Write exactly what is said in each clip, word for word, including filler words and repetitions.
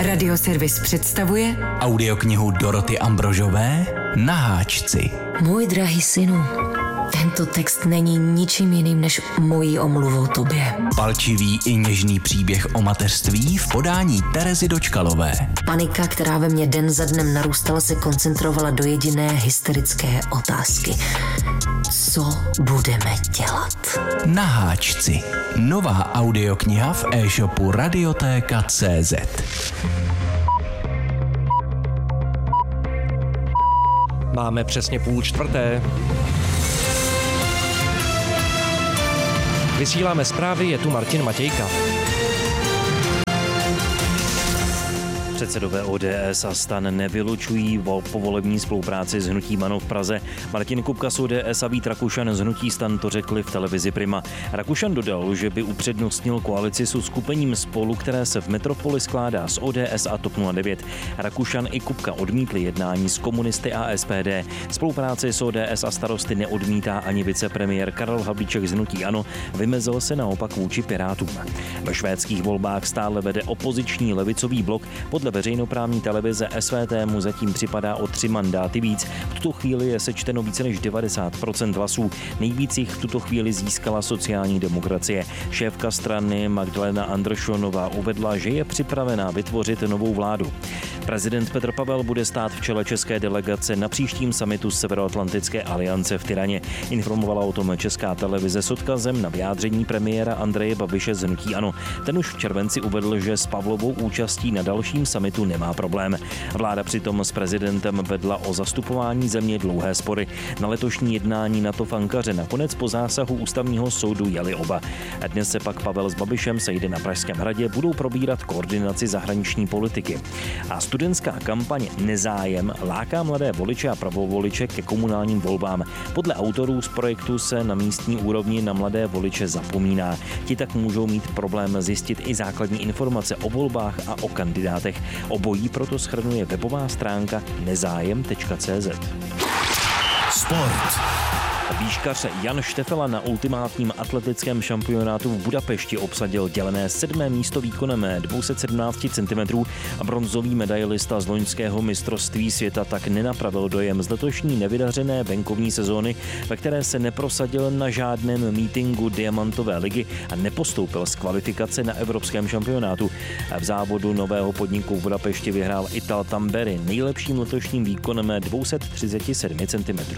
Radioservis představuje audioknihu Doroty Ambrožové Na háčci. Můj drahý synu, tento text není ničím jiným než mojí omluvou tobě. Palčivý i něžný příběh o mateřství v podání Terezy Dočkalové. Panika, která ve mně den za dnem narůstala, se koncentrovala do jediné hysterické otázky. Co budeme dělat? Na háčci. Nová audiokniha v e-shopu Radiotéka tečka cé zet. Máme přesně půl čtvrté. Vysíláme zprávy, je tu Martin Matějka. Předsedové O D S a STAN nevylučují povolební spolupráci s hnutím ANO v Praze. Martin Kupka z O D S a Vít Rakušan z hnutí STAN to řekli v televizi Prima. Rakušan dodal, že by upřednostnil koalici s uskupením Spolu, které se v metropoli skládá z O D S a T O P nula devět. Rakušan i Kupka odmítli jednání s komunisty a S P D. Spolupráci s O D S a Starosty neodmítá ani vicepremiér Karel Havlíček z hnutí ANO, vymezil se naopak vůči Pirátům. Ve švédských volbách stále vede opoziční levicový blok. Podle veřejnoprávní televize S V T mu zatím připadá o tři mandáty víc. V tuto chvíli je sečteno více než devadesát procent hlasů. Nejvíc jich v tuto chvíli získala sociální demokracie. Šéfka strany Magdalena Andersonová uvedla, že je připravená vytvořit novou vládu. Prezident Petr Pavel bude stát v čele české delegace na příštím summitu Severoatlantické aliance v Tiraně. Informovala o tom Česká televize s odkazem na vyjádření premiéra Andreje Babiše z hnutí ANO. Ten už v červenci uvedl, že s Pavlovou účastí na dalším summitu nemá problém. Vláda přitom s prezidentem vedla o zastupování země dlouhé spory. Na letošní jednání NATO v Ankaře nakonec po zásahu ústavního soudu jeli oba. Dnes se pak Pavel s Babišem sejde na Pražském hradě, budou probírat koordinaci zahraniční politiky. A studentská kampaň Nezájem láká mladé voliče a pravovoliče ke komunálním volbám. Podle autorů z projektu se na místní úrovni na mladé voliče zapomíná. Ti tak můžou mít problém zjistit i základní informace o volbách a o kandidátech. Obojí proto shrnuje webová stránka nezájem tečka cé zet. Sport. Výškař Jan Štefela na ultimátním atletickém šampionátu v Budapešti obsadil dělené sedmé místo výkonem dvě stě sedmnáct centimetrů a bronzový medailista z loňského mistrovství světa tak nenapravil dojem z letošní nevydařené venkovní sezóny, ve které se neprosadil na žádném mítinku Diamantové ligy a nepostoupil z kvalifikace na evropském šampionátu. V závodu nového podniku v Budapešti vyhrál Ital Tamberi nejlepším letošním výkonem dvě stě třicet sedm centimetrů.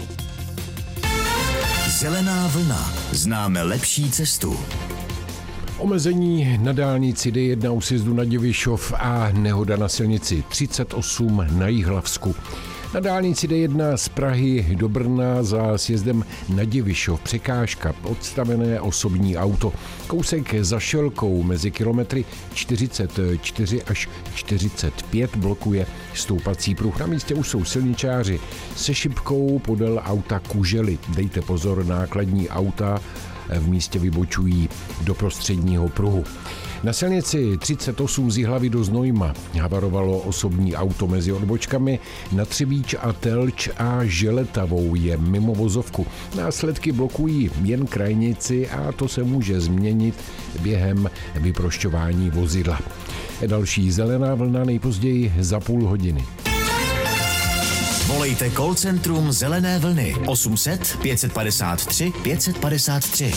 Zelená vlna. Známe lepší cestu. Omezení na dálnici D jedna u sjezdu na Děvišov a nehoda na silnici třicet osm na Jihlavsku. Na dálnici D jedna z Prahy do Brna za sjezdem na Děvišov překážka, odstavené osobní auto. Kousek za Šelkou mezi kilometry čtyřicet čtyři až čtyřicet pět blokuje stoupací pruh. Na místě už jsou silničáři se šipkou podél auta Kužely. Dejte pozor, nákladní auta v místě vybočují do prostředního pruhu. Na silnici třicet osm z Jihlavy do Znojma havarovalo osobní auto mezi odbočkami na Třebíč a Telč a Želetavou je mimo vozovku. Následky blokují jen krajnici a to se může změnit během vyprošťování vozidla. Další zelená vlna nejpozději za půl hodiny. Volejte call centrum Zelené vlny osm set pět padesát tři pět padesát tři.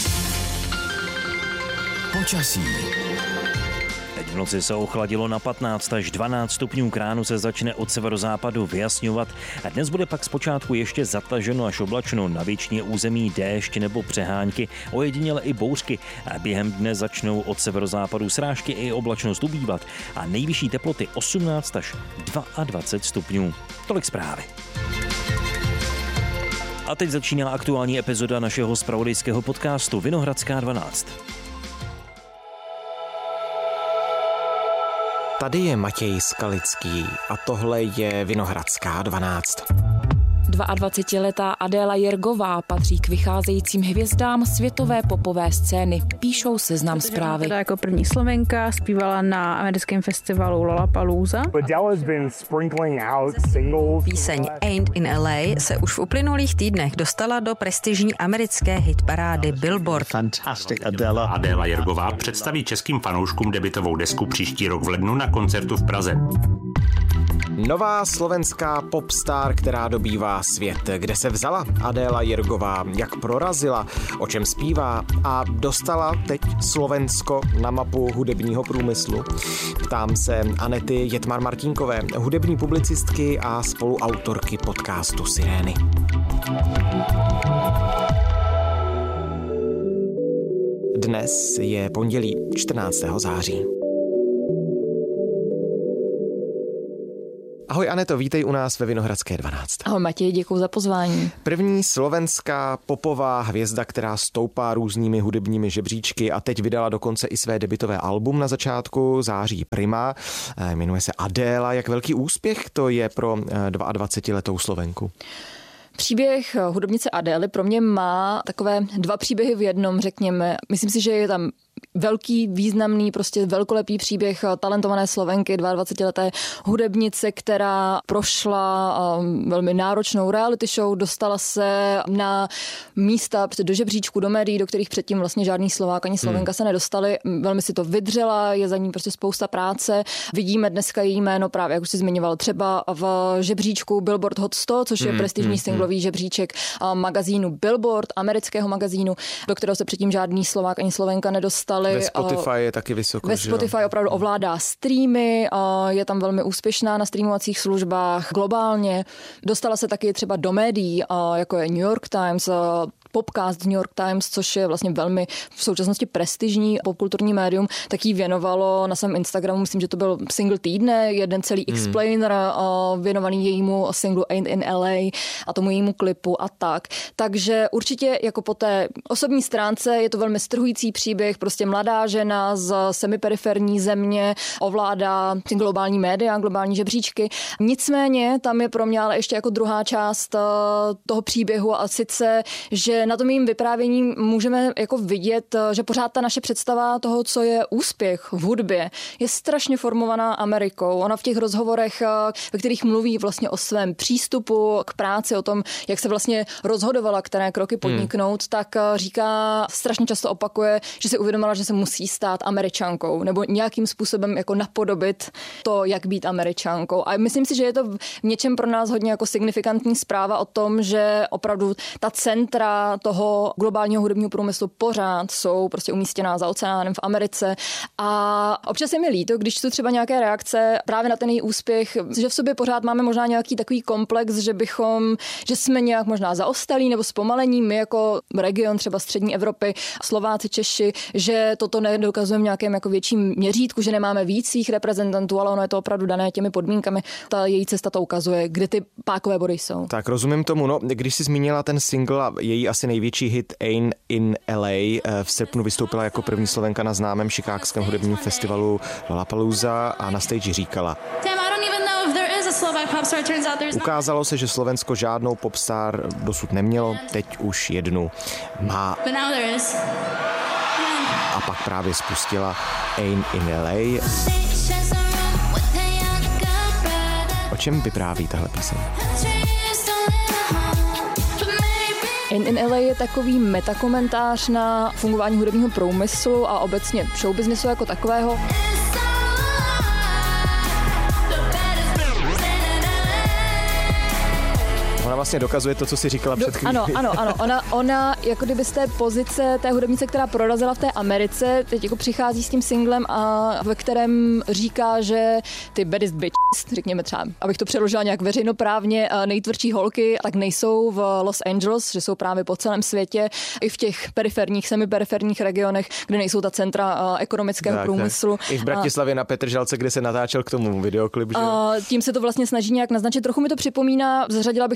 Počasí. Teď v noci se ochladilo na patnáct až dvanáct stupňů, k ránu se začne od severozápadu vyjasňovat a dnes bude pak zpočátku ještě zataženo až oblačno, na většině území déšť nebo přehánky, ojediněle i bouřky a během dne začnou od severozápadu srážky i oblačnost ubývat a nejvyšší teploty osmnáct až dvacet dva stupňů. Tolik zprávy. A teď začíná aktuální epizoda našeho zpravodajského podcastu Vinohradská dvanáct. Tady je Matěj Skalický a tohle je Vinohradská dvanáct. dvaadvacetiletá Adéla Jergová patří k vycházejícím hvězdám světové popové scény, píšou Seznam Zprávy. Teda jako první Slovenka zpívala na americkém festivalu Lollapalooza. Píseň Ain't in L A se už v uplynulých týdnech dostala do prestižní americké hitparády Billboard. Fantastic Adela. Adéla Jergová představí českým fanouškům debutovou desku příští rok v lednu na koncertu v Praze. Nová slovenská popstar, která dobývá svět. Kde se vzala Adéla Jergová, jak prorazila, o čem zpívá a dostala teď Slovensko na mapu hudebního průmyslu? Ptám se Anety Jetmar-Martínkové, hudební publicistky a spoluautorky podcastu Sirény. Dnes je pondělí čtrnáctého září. Ahoj Aneto, vítej u nás ve Vinohradské dvanáct. Ahoj Matěj, děkuji za pozvání. První slovenská popová hvězda, která stoupá různými hudebními žebříčky a teď vydala dokonce i své debutové album na začátku září Prima. Jmenuje se Adéla. Jak velký úspěch to je pro dvaadvacetiletou Slovenku? Příběh hudebnice Adély pro mě má takové dva příběhy v jednom, řekněme. Myslím si, že je tam velký, významný, prostě velkolepý příběh talentované Slovenky, dvaadvacetileté hudebnice, která prošla um, velmi náročnou reality show, dostala se na místa do žebříčku, do médií, do kterých předtím vlastně žádný Slovák ani Slovenka hmm. se nedostali. Velmi si to vydřela, je za ní prostě spousta práce. Vidíme dneska její jméno právě, jak už jsi zmiňoval, třeba v žebříčku Billboard Hot sto, což je hmm. prestižní hmm. singlový žebříček magazínu Billboard, amerického magazínu, do kterého se předtím žádný Slovák ani Slovenka nedostal. Ve Spotify je taky vysoko. Ve Spotify opravdu ovládá streamy, je tam velmi úspěšná na streamovacích službách globálně. Dostala se taky třeba do médií, jako je New York Times, Popcast New York Times, což je vlastně velmi v současnosti prestižní popkulturní médium, tak jí věnovalo na svém Instagramu, myslím, že to byl single týdne, jeden celý hmm. explainer věnovaný jejímu singlu Ain't in L A a tomu jejímu klipu a tak. Takže určitě jako po té osobní stránce je to velmi strhující příběh, prostě mladá žena z semiperiferní země ovládá globální média, globální žebříčky. Nicméně tam je pro mě ale ještě jako druhá část toho příběhu a sice, že na tom jejím vyprávění můžeme jako vidět, že pořád ta naše představa toho, co je úspěch v hudbě, je strašně formovaná Amerikou. Ona v těch rozhovorech, ve kterých mluví vlastně o svém přístupu k práci, o tom, jak se vlastně rozhodovala, které kroky podniknout, hmm. tak říká, strašně často opakuje, že si uvědomila, že se musí stát Američankou nebo nějakým způsobem jako napodobit to, jak být Američankou. A myslím si, že je to v něčem pro nás hodně jako signifikantní zpráva o tom, že opravdu ta centra toho globálního hudebního průmyslu pořád jsou prostě umístěná za oceánem v Americe. A občas je mi líto, když jsou třeba nějaké reakce právě na ten její úspěch, že v sobě pořád máme možná nějaký takový komplex, že bychom, že jsme nějak možná zaostalí nebo zpomalení, my jako region třeba střední Evropy, Slováci, Češi, že toto nedokazujeme v nějakém jako větším měřítku, že nemáme víc svých reprezentantů, ale ono je to opravdu dané těmi podmínkami. Ta její cesta to ukazuje, kde ty pákové body jsou. Tak rozumím tomu. No, když jsi zmínila ten single a její asi největší hit Ain't in L A, v srpnu vystoupila jako první Slovenka na známém chicagském hudebním festivalu Lollapalooza a na stage říkala: ukázalo se, že Slovensko žádnou popstar dosud nemělo, teď už jednu má. A pak právě spustila Ain't in L A. O čem vypráví tahle píseň? Ain't in L A je takový metakomentář na fungování hudebního průmyslu a obecně showbiznesu jako takového. Ona vlastně dokazuje to, co jsi říkala před chvílí. Ano, ano, ano. Ona, ona jako kdyby z té pozice té hudebnice, která prorazila v té Americe, teď jako přichází s tím singlem, a ve kterém říká, že ty baddest bitches, řekněme třeba, abych to přeložila nějak veřejnoprávně, nejtvrdší holky, tak nejsou v Los Angeles, že jsou právě po celém světě, i v těch periferních, semiperiferních regionech, kde nejsou ta centra ekonomického tak, průmyslu. Tak. I v Bratislavě na Petržalce, kde se natáčel k tomu videoklip, že? A tím se to vlastně snaží nějak naznačit. Trochu mi to připomíná, zařadila bych to někam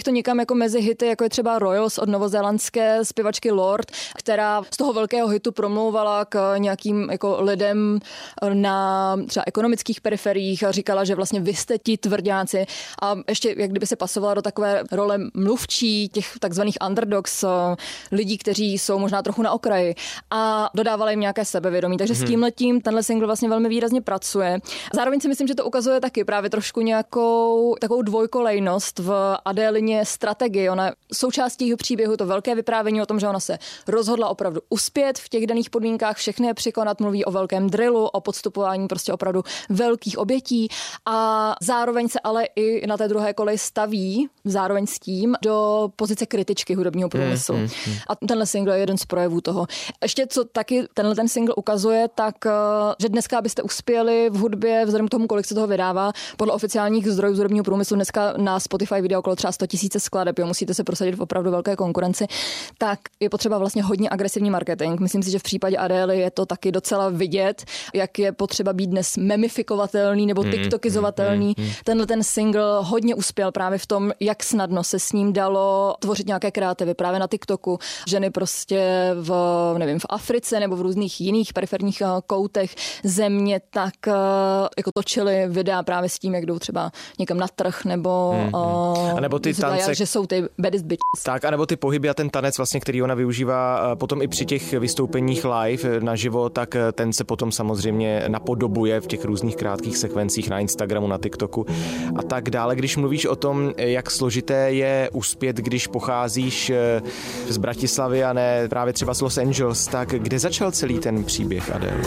jako mezi hity, jako je třeba Royals od novozélandské zpěvačky Lord, která z toho velkého hitu promlouvala k nějakým jako lidem na třeba ekonomických periferiích a říkala, že vlastně vy jste ti tvrdáci a ještě jak kdyby se pasovala do takové role mluvčí těch takzvaných underdogs, lidí, kteří jsou možná trochu na okraji a dodávala jim nějaké sebevědomí. Takže hmm. s tímhletím tenhle single vlastně velmi výrazně pracuje. Zároveň si myslím, že to ukazuje taky právě trošku nějakou takovou dvojkolejnost v Adélině strategii. Ona součástí jeho příběhu to velké vyprávění o tom, že ona se rozhodla opravdu uspět v těch daných podmínkách, všechny je překonat, mluví o velkém drillu, o podstupování prostě opravdu velkých obětí a zároveň se ale i na té druhé koleji staví zároveň s tím do pozice kritičky hudebního průmyslu. Mm, mm, mm. A tenhle single je jeden z projevů toho. Ještě co taky tenhle ten single ukazuje, tak že dneska, abyste uspěli v hudbě, vzhledem k tomu, kolik se toho vydává, podle oficiálních zdrojů z hudebního průmyslu dneska na Spotify vyjde okolo třeba sto tisíc skladeb, jo, musíte se prosadit v opravdu velké konkurenci, tak je potřeba vlastně hodně agresivní marketing. Myslím si, že v případě Adély je to taky docela vidět, jak je potřeba být dnes memifikovatelný nebo tiktokizovatelný. Mm, mm, mm. Tenhle ten single hodně uspěl právě v tom, jak snadno se s ním dalo tvořit nějaké kreativy právě na TikToku. Ženy prostě v, nevím, v Africe nebo v různých jiných periferních koutech země tak jako točily videa právě s tím, jak jdou třeba někam na trh nebo, mm, uh, a nebo ty tance, že jsou ty baddest bitches. Tak, a nebo ty pohyby a ten tanec vlastně, který ona využívá potom i při těch vystoupeních live naživo, tak ten se potom samozřejmě napodobuje v těch různých krátkých sekvencích na Instagramu, na TikToku a tak dále. Když mluvíš o tom, jak složité je uspět, když pocházíš z Bratislavy a ne právě třeba z Los Angeles, tak kde začal celý ten příběh Adély?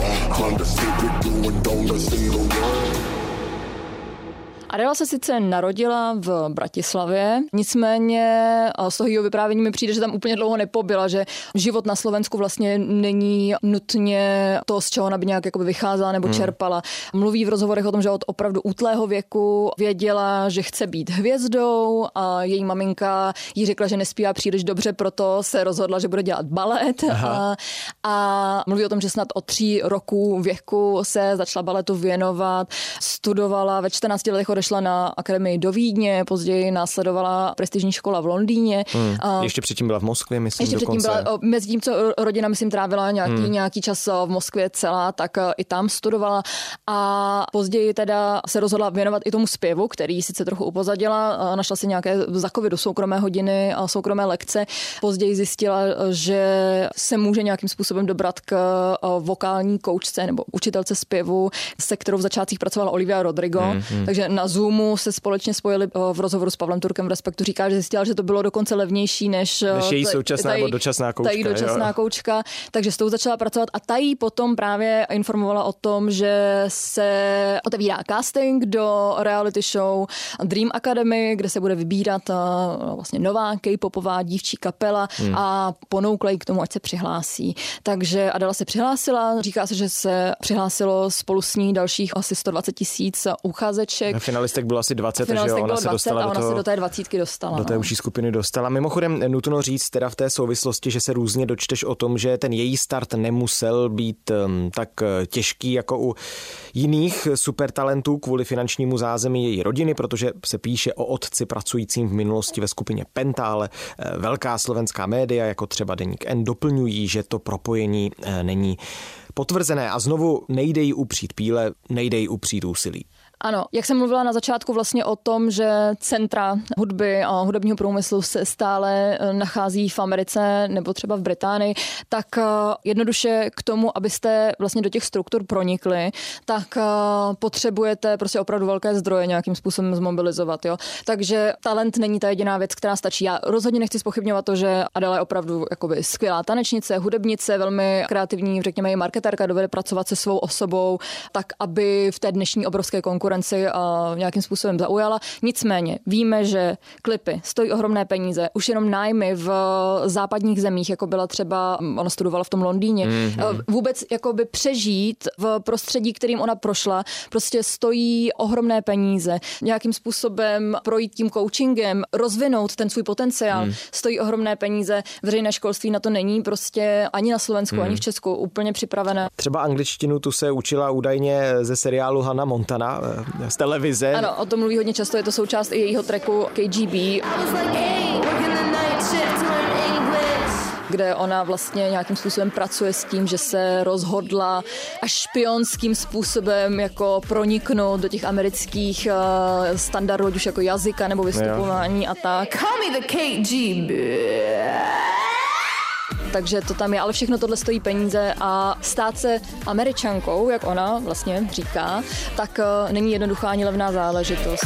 Adéla se sice narodila v Bratislavě, nicméně z toho jeho vyprávění mi přijde, že tam úplně dlouho nepobyla, že život na Slovensku vlastně není nutně to, z čeho ona by nějak jakoby vycházela nebo čerpala. Mluví v rozhovorech o tom, že od opravdu útlého věku věděla, že chce být hvězdou a její maminka jí řekla, že nespívá příliš dobře, proto se rozhodla, že bude dělat balet. A, a mluví o tom, že snad od tří roků věku se začala baletu věnovat, studovala ve čtrnácti letech odešla na akademii do Vídně, později následovala prestižní škola v Londýně. Hmm. A ještě předtím byla v Moskvě, myslím, ještě dokonce. Předtím byla, mezi tím, co rodina, myslím, trávila nějaký, hmm. nějaký čas v Moskvě celá, tak i tam studovala a později teda se rozhodla věnovat i tomu zpěvu, který sice trochu upozadila, našla si nějaké za covidu soukromé hodiny a soukromé lekce. Později zjistila, že se může nějakým způsobem dobrat k vokální koučce nebo učitelce zpěvu, se kterou v začátcích pracovala Olivia Rodrigo, hmm. Hmm. takže na Zoomu se společně spojili v rozhovoru s Pavlem Turkem v Respektu. Říká, že zjistila, že to bylo dokonce levnější než, než její současná nebo dočasná koučka. Ta dočasná jo. koučka, takže s tou začala pracovat a ta jí potom právě informovala o tom, že se otevírá casting do reality show Dream Academy, kde se bude vybírat vlastně nová K-popová dívčí kapela hmm. a ponoukla jí k tomu, ať se přihlásí. Takže Adéla se přihlásila, říká se, že se přihlásilo spolu s ní dalších asi sto dvacet tisíc uchazeček. A finalistek bylo asi dvacet, takže ona bylo se dvacet dostala a ona do toho, se do té dvacítky dostala. Do té užší skupiny dostala. Mimochodem nutno říct teda v té souvislosti, že se různě dočteš o tom, že ten její start nemusel být um, tak těžký jako u jiných supertalentů kvůli finančnímu zázemí její rodiny, protože se píše o otci pracujícím v minulosti ve skupině Penta, ale velká slovenská média, jako třeba Deník N, doplňují, že to propojení není potvrzené a znovu nejde jí upřít píle, nejde jí upřít úsilí. Ano, jak jsem mluvila na začátku vlastně o tom, že centra hudby a hudebního průmyslu se stále nachází v Americe nebo třeba v Británii, tak jednoduše k tomu, abyste vlastně do těch struktur pronikli, tak potřebujete prostě opravdu velké zdroje nějakým způsobem zmobilizovat. Jo? Takže talent není ta jediná věc, která stačí. Já rozhodně nechci zpochybňovat to, že Adéla je opravdu jakoby skvělá tanečnice, hudebnice, velmi kreativní, řekněme i marketérka, dovede pracovat se svou osobou, tak aby v té dnešní obrovské konkurenci a nějakým způsobem zaujala. Nicméně víme, že klipy stojí ohromné peníze. Už jenom nájmy v západních zemích, jako byla třeba, ona studovala v tom Londýně, mm-hmm. vůbec jakoby přežít v prostředí, kterým ona prošla, prostě stojí ohromné peníze. Nějakým způsobem projít tím coachingem, rozvinout ten svůj potenciál, mm. stojí ohromné peníze. Veřejné školství na to není prostě ani na Slovensku, mm. ani v Česku úplně připravené. Třeba angličtinu tu se učila údajně ze seriálu Hannah Montana. z televize. Ano, o tom mluví hodně často, je to součást i jejího tracku K G B, kde ona vlastně nějakým způsobem pracuje s tím, že se rozhodla až špionským způsobem jako proniknout do těch amerických uh, standardů, ať už jako jazyka nebo vystupování no a tak. Call me the K G B. Takže to tam je, ale všechno tohle stojí peníze a stát se Američankou, jak ona vlastně říká, tak uh, není jednoduchá ani levná záležitost.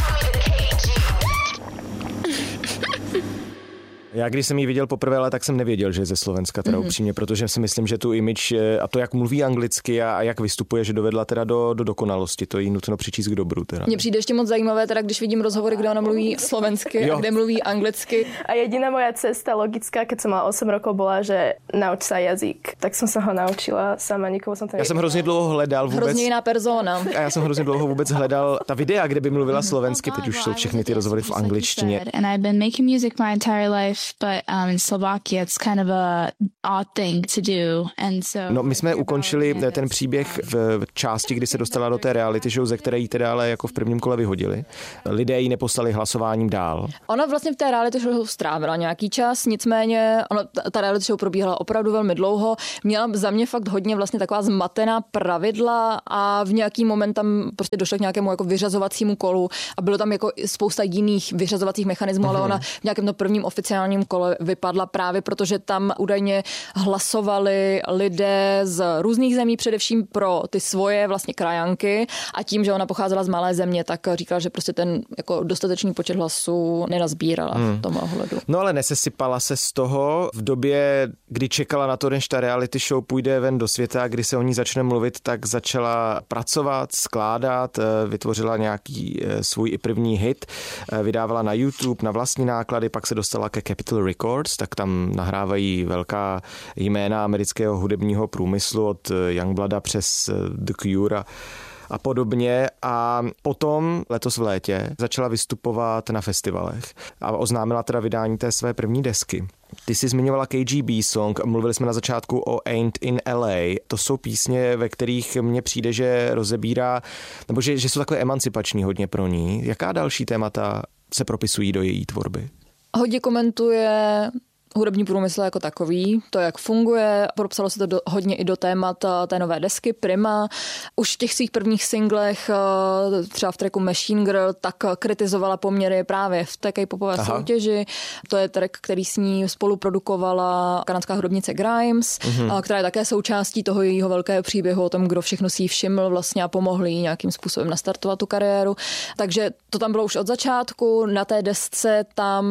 Já když jsem ji viděl poprvé, ale tak jsem nevěděl, že je ze Slovenska, teda mm-hmm. upřímně, protože si myslím, že tu image a to, jak mluví anglicky a, a jak vystupuje, že dovedla teda do, do dokonalosti, to jí nutno přičíst k dobru. Teda. Mně přijde ještě moc zajímavé, teda, když vidím rozhovory, kde ona mluví slovensky jo. a kde mluví anglicky. A jediná moja cesta logická, keď som mala osm rokov, bola, že nauč sa jazyk. Tak som sa ho naučila sama, nikomu som to Já jsem hrozně dlouho hledal vůbec. Hrozně jiná persona. A já jsem hrozně dlouho vůbec hledal ta videa, kde by mluvila slovensky, teď už jsou všechny ty rozhovory v angličtině. And I've been making music my entire life, but um, in Slovakia it's kind of a odd thing to do. And so No, my jsme ukončili ten příběh v části, kdy se dostala do té reality show, ze které jí teda ale jako v prvním kole vyhodili. Lidé ji neposlali hlasováním dál. Ona vlastně v té reality show strávila nějaký čas, nicméně ona, ta reality show probíhala opravdu velmi dlouho. Měla za mě fakt hodně vlastně taková zmatená pravidla a v nějaký moment tam prostě došlo k nějakému jako vyřazovacímu kolu a bylo tam jako spousta jiných vyřazovacích mechanismů, mm-hmm. ale ona v nějakém to prvním oficiálním kole vypadla právě protože tam údajně hlasovali lidé z různých zemí, především pro ty svoje vlastně krajanky a tím, že ona pocházela z malé země, tak říkala, že prostě ten jako dostatečný počet hlasů nenazbírala hmm. v tom ohledu. No ale nesesypala se z toho v době, kdy čekala na to, než ta reality show půjde ven do světa, kdy se o ní začne mluvit, tak začala pracovat, skládat, vytvořila nějaký svůj i první hit, vydávala na YouTube na vlastní náklady, pak se dostala ke Capitol Records, tak tam nahrávají velká jména amerického hudebního průmyslu od Youngblooda přes The Cure a podobně a potom letos v létě začala vystupovat na festivalech a oznámila teda vydání té své první desky. Ty jsi zmiňovala K G B song, mluvili jsme na začátku o Ain't in L A. To jsou písně, ve kterých mně přijde, že rozebírá, nebo že, že jsou takové emancipační hodně pro ní. Jaká další témata se propisují do její tvorby? Hodně komentuje hudební průmysl jako takový, to, jak funguje, propsalo se to do, hodně i do témat té nové desky Prima. Už v těch svých prvních singlech, třeba v tracku Machine Girl, tak kritizovala poměry právě v té K-popové Aha. soutěži. To je track, který s ní spoluprodukovala kanadská hudebnice Grimes, mm-hmm. která je také součástí toho jejího velkého příběhu o tom, kdo všechno si ji všiml vlastně a pomohl jí nějakým způsobem nastartovat tu kariéru. Takže to tam bylo už od začátku. Na té desce tam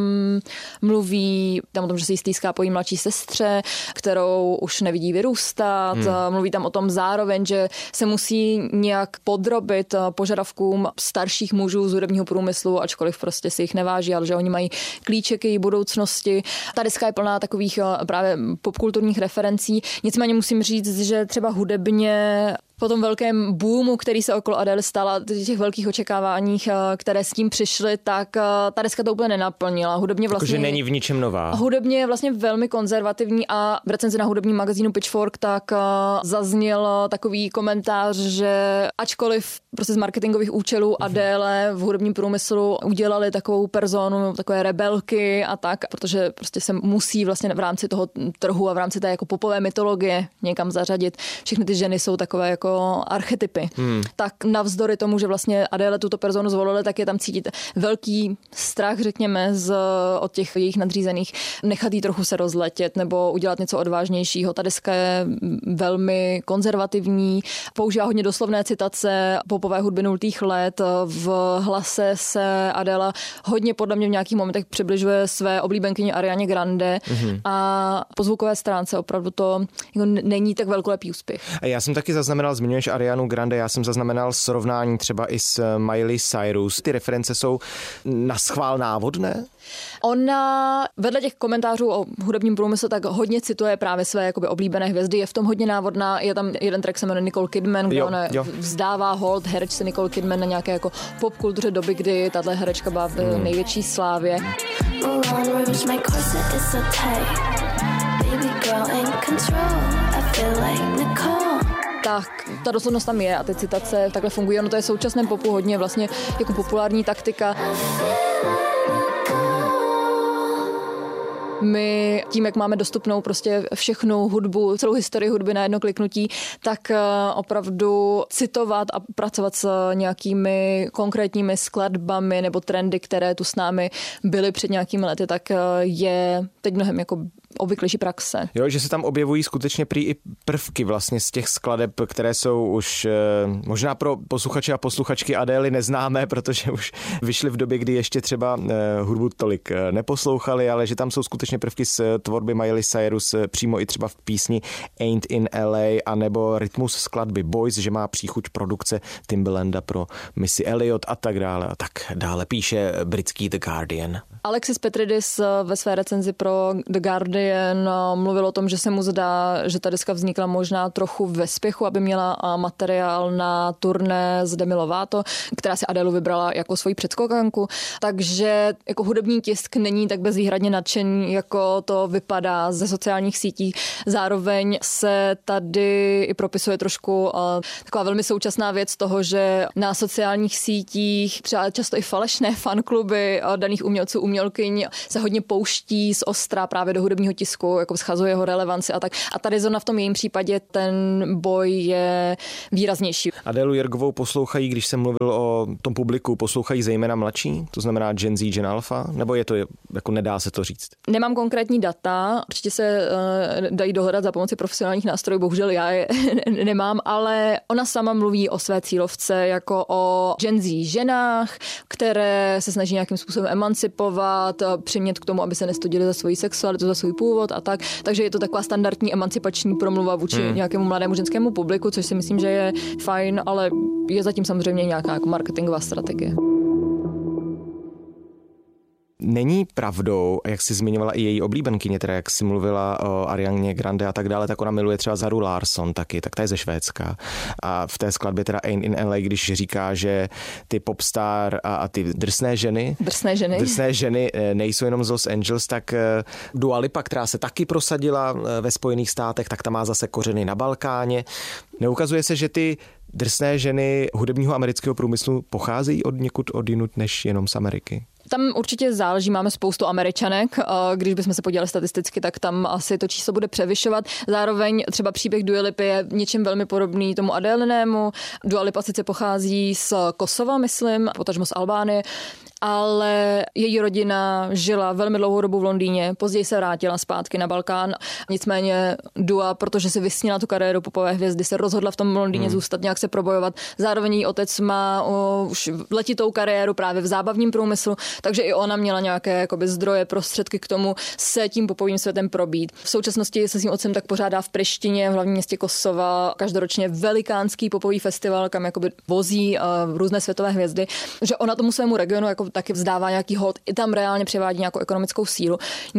mluví tam o tom, že si jí stýská po jí mladší sestře, kterou už nevidí vyrůstat. Hmm. Mluví tam o tom zároveň, že se musí nějak podrobit požadavkům starších mužů z hudebního průmyslu, ačkoliv prostě si jich neváží, ale že oni mají klíček její budoucnosti. Ta deska je plná takových právě popkulturních referencí. Nicméně musím říct, že třeba hudebně po tom velkém boomu, který se okolo Adele stala, těch velkých očekáváních, které s tím přišly, tak ta deska to úplně nenaplnila. Hudebně vlastně Takže není v ničem nová. Hudebně je vlastně velmi konzervativní a v recenzi na hudebním magazínu Pitchfork tak zazněl takový komentář, že ačkoliv prostě z marketingových účelů Adele v hudebním průmyslu udělali takovou personu, takové rebelky a tak, protože prostě se musí vlastně v rámci toho trhu a v rámci té jako popové mytologie někam zařadit. Všechny ty ženy jsou takové jako archetypy. Hmm. Tak navzdory tomu, že vlastně Adele tuto personu zvolili, tak je tam cítit velký strach, řekněme, z, od těch jejich nadřízených, nechat jí trochu se rozletět nebo udělat něco odvážnějšího. Ta deska je velmi konzervativní, používá hodně doslovné citace popové hudby nultých let. V hlase se Adela hodně podle mě v nějakých momentech přibližuje své oblíbenkyni Arianě Grande hmm. a po zvukové stránce opravdu to jako není tak velkolepý úspěch. A já jsem taky zaznamenal, zmiňuješ Arianu Grande, já jsem zaznamenal srovnání třeba i s Miley Cyrus. Ty reference jsou naschvál návodné? Ona vedle těch komentářů o hudebním průmyslu tak hodně cituje právě své jakoby oblíbené hvězdy. Je v tom hodně návodná. Je tam jeden track se jmenuje Nicole Kidman, kde jo, ona jo. vzdává hold herečce Nicole Kidman na nějaké jako popkultuře doby, kdy tato herečka byla v hmm. největší slávě. tak ta doslovnost tam je a ty citace takhle fungují. Ono to je v současném popu hodně vlastně jako populární taktika. My tím, jak máme dostupnou prostě všechnu hudbu, celou historii hudby na jedno kliknutí, tak opravdu citovat a pracovat s nějakými konkrétními skladbami nebo trendy, které tu s námi byly před nějakými lety, tak je teď mnohem jako obvyklejší praxe. Jo, že se tam objevují skutečně prý i prvky vlastně z těch skladeb, které jsou už možná pro posluchače a posluchačky Adély neznámé, protože už vyšly v době, kdy ještě třeba hudbu tolik neposlouchali, ale že tam jsou skutečně prvky z tvorby Miley Cyrus přímo i třeba v písni Ain't in L A, anebo rytmus skladby Boys, že má příchuť produkce Timbalanda pro Missy Elliott a tak dále a tak dále, píše britský The Guardian. Alexis Petridis ve své recenzi pro The Guardian mluvil o tom, že se mu zdá, že ta deska vznikla možná trochu ve spěchu, aby měla materiál na turné z Demi Lovato, která si Adélu vybrala jako svoji předskokanku. Takže jako hudební tisk není tak bezvýhradně nadšený, jako to vypadá ze sociálních sítí. Zároveň se tady i propisuje trošku taková velmi současná věc toho, že na sociálních sítích třeba často i falešné fankluby daných umělců, umělkyň se hodně pouští z ostra právě do hudebního tisku, jako schazuje jeho relevanci a tak. A tady zrovna v tom jejím případě ten boj je výraznější. Adélu Jirgovou poslouchají, když jsem mluvil o tom publiku, poslouchají zejména mladší, to znamená Gen Z, Gen Alpha, nebo je to, jako nedá se to říct? Nemám konkrétní data, určitě se uh, dají dohledat za pomoci profesionálních nástrojů, bohužel já je nemám, ale ona sama mluví o své cílovce jako o Gen Z ženách, které se snaží nějakým způsobem emancipovat, přimět k tomu, aby se nestydily za svoji sexualitu, za svůj původ a tak. Takže je to taková standardní emancipační promluva vůči hmm. nějakému mladému ženskému publiku, což si myslím, že je fajn, ale je zatím samozřejmě nějaká jako marketingová strategie. Není pravdou, jak jsi zmiňovala i její oblíbenkyně, teda jak jsi mluvila o Arianě Grande a tak dále, tak ona miluje třeba Zaru Larsson taky, tak ta je ze Švédska. A v té skladbě teda Ain't in L A, když říká, že ty popstar a, a ty drsné ženy, drsné ženy, drsné ženy nejsou jenom z Los Angeles, tak Dua Lipa, která se taky prosadila ve Spojených státech, tak ta má zase kořeny na Balkáně. Neukazuje se, že ty drsné ženy hudebního amerického průmyslu pocházejí od někud odjinud než jenom z Ameriky? Tam určitě záleží, máme spoustu Američanek, když bychom se podívali statisticky, tak tam asi to číslo bude převyšovat. Zároveň třeba příběh Dua Lipy je něčím velmi podobný tomu Adélinému. Dua Lipa sice pochází z Kosova, myslím, potažmo z Albánie, ale její rodina žila velmi dlouhou dobu v Londýně, později se vrátila zpátky na Balkán. Nicméně Dua, protože si vysnila tu kariéru popové hvězdy, se rozhodla v tom Londýně hmm. zůstat, nějak se probojovat. Zároveň její otec má o, už letitou kariéru právě v zábavním průmyslu, takže i ona měla nějaké jakoby, zdroje, prostředky k tomu se tím popovým světem probít. V současnosti se svým otcem tak pořádá v Prištině, v hlavním městě Kosova, každoročně velikánský popový festival, kam jakoby vozí uh, různé světové hvězdy, že ona tomu svému regionu jako taky vzdává nějaký hod, i tam reálně převádí nějakou ekonomickou sílu.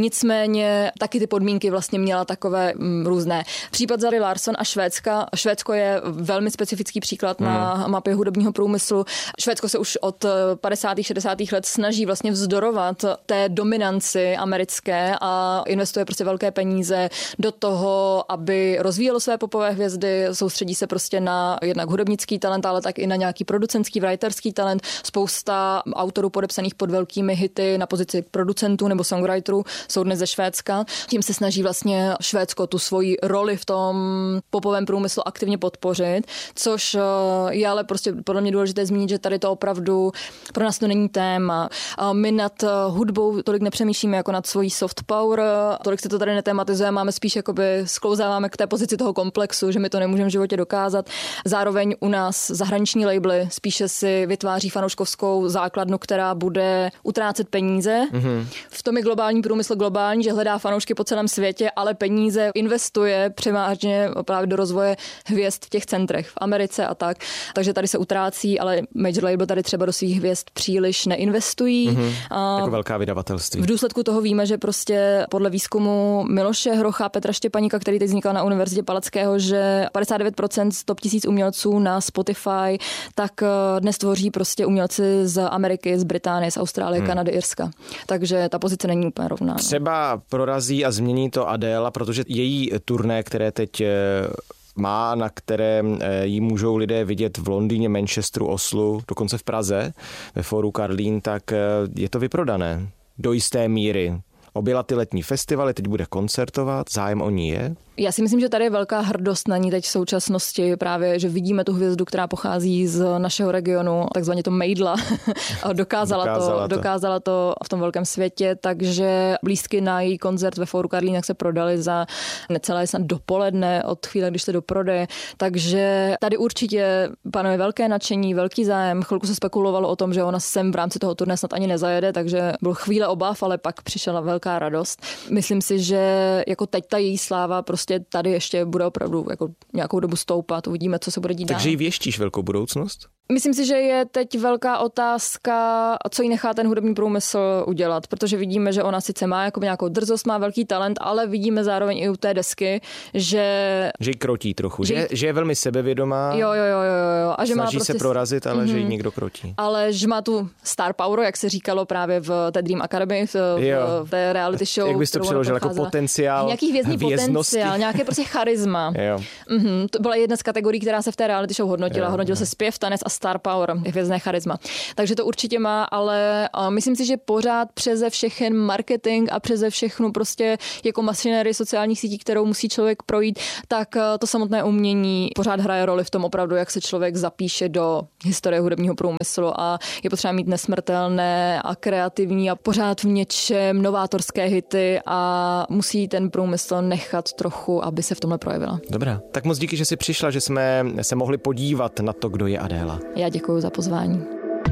Nicméně taky ty podmínky vlastně měla takové m, různé. Případ Zary Larsson a Švédska. Švédsko je velmi specifický příklad mm. na mapě hudebního průmyslu. Švédsko se už od padesátých šedesátých let snaží vlastně vzdorovat té dominanci americké a investuje prostě velké peníze do toho, aby rozvíjelo své popové hvězdy, soustředí se prostě na jednak hudebnický talent, ale tak i na nějaký producentský, writerský talent. Spousta autorů podepsaných pod velkými hity na pozici producentů nebo songwriterů jsou dnes ze Švédska. Tím se snaží vlastně Švédsko tu svoji roli v tom popovém průmyslu aktivně podpořit, což je ale prostě podle mě důležité zmínit, že tady to opravdu pro nás to není téma. My nad hudbou tolik nepřemýšlíme jako nad svojí soft power, tolik se to tady netematizuje, máme spíš jakoby sklouzáváme k té pozici toho komplexu, že my to nemůžeme v životě dokázat. Zároveň u nás zahraniční labely spíše si vytváří fanouškovskou základnu, která bude utrácet peníze. Mm-hmm. V tom je globální průmysl globální, že hledá fanoušky po celém světě, ale peníze investuje převážně právě do rozvoje hvězd v těch centrech v Americe a tak. Takže tady se utrácí, ale major label tady třeba do svých hvězd příliš neinvestují. Mm-hmm. A jako velká vydavatelství. V důsledku toho víme, že prostě podle výzkumu Miloše Hrocha, Petra Štěpaníka, který teď vznikal na Univerzitě Palackého, že padesát devět procent z top tisíc umělců na Spotify, tak dnes tvoří prostě umělci z Ameriky, z Británie, z Austrálie, hmm. Kanady, Irska. Takže ta pozice není úplně rovná. Třeba prorazí a změní to Adéla, protože její turné, které teď má, na které ji můžou lidé vidět v Londýně, Manchesteru, Oslu, dokonce v Praze, ve Fóru Karlín, tak je to vyprodané do jisté míry. Objela ty letní festivaly, teď bude koncertovat, zájem o ní je? Já si myslím, že tady je velká hrdost na ní teď v současnosti, právě, že vidíme tu hvězdu, která pochází z našeho regionu, takzvaně to mejdla. dokázala, dokázala, to, to. dokázala to v tom velkém světě, takže lístky na její koncert ve Fóru Karlín se prodaly za necelé snad dopoledne od chvíle, když se do prodeje. Takže tady určitě panuje velké nadšení, velký zájem. Chvilku se spekulovalo o tom, že ona sem v rámci toho turné snad ani nezajede, takže byl chvíle obav, ale pak přišla velká radost. Myslím si, že jako teď ta její sláva prostě tady ještě bude opravdu jako nějakou dobu stoupat, uvidíme, co se bude dít dál. Takže jí věštíš velkou budoucnost? Myslím si, že je teď velká otázka, co jí nechá ten hudební průmysl udělat, protože vidíme, že ona sice má jako nějakou drzost, má velký talent, ale vidíme zároveň i u té desky, že... Že ji krotí trochu, že, že, že je velmi sebevědomá, jo, jo, jo, jo, jo. A že snaží má prostě... se prorazit, ale mm-hmm. že ji někdo krotí. Ale že má tu star power, jak se říkalo právě v té Dream Academy, v, v té reality show. Jak bys to přeložil, jako potenciál, nějaký hvězdný potenciál, nějaké prostě charisma. Mm-hmm. To byla jedna z kategorií, která se v té reality show hodnotila. Jo, hodnotil jo. se zpěv, tanec a star power. Hvězdné charisma. Takže to určitě má, ale myslím si, že pořád přeze všechen marketing a přeze všechnu prostě jako mašinérii sociálních sítí, kterou musí člověk projít, tak to samotné umění pořád hraje roli v tom opravdu, jak se člověk zapíše do historie hudebního průmyslu a je potřeba mít nesmrtelné a kreativní a pořád v něčem novátorské hity a musí ten průmysl nechat trochu, aby se v tomhle projevila. Dobrá, tak moc díky, že jsi přišla, že jsme se mohli podívat na to, kdo je Adéla. Já děkuji za pozvání.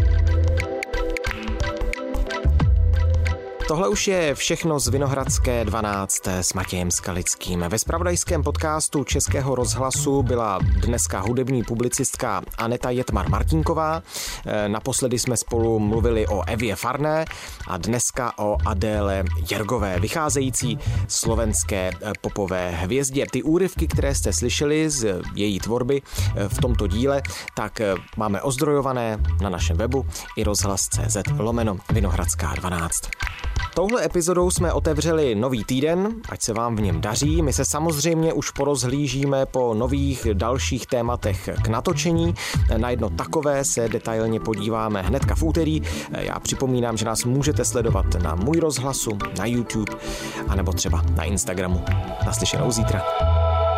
Tohle už je všechno z Vinohradské dvanáct s Matějem Skalickým. Ve zpravodajském podcastu Českého rozhlasu byla dneska hudební publicistka Aneta Jetmar-Martinková. Naposledy jsme spolu mluvili o Evě Farné a dneska o Adéle Jergové, vycházející slovenské popové hvězdě. Ty úryvky, které jste slyšeli z její tvorby v tomto díle, tak máme ozdrojované na našem webu i rozhlas.cz lomeno Vinohradská dvanáct. Touhle epizodou jsme otevřeli nový týden, ať se vám v něm daří. My se samozřejmě už porozhlížíme po nových dalších tématech k natočení. Na jedno takové se detailně podíváme hnedka v úterý. Já připomínám, že nás můžete sledovat na Můj rozhlasu, na YouTube, anebo třeba na Instagramu. Naslyšenou zítra.